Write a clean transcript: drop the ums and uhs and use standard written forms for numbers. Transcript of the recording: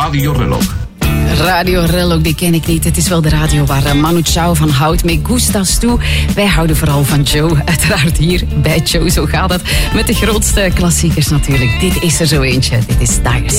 Radio Relog. Radio Relog, die ken ik niet. Het is wel de radio waar Manu Chao van houdt. Me gustas toe. Wij houden vooral van Joe. Uiteraard hier bij Joe, zo gaat het. Met de grootste klassiekers natuurlijk. Dit is er zo eentje. Dit is Dire Straits.